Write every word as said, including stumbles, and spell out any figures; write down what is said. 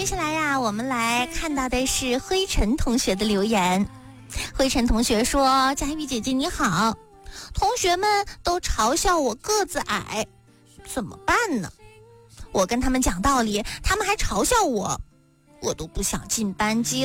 接下来呀，我们来看到的是灰尘同学的留言。灰尘同学说：佳玉姐姐你好，同学们都嘲笑我个子矮，怎么办呢？我跟他们讲道理，他们还嘲笑我，我都不想进班级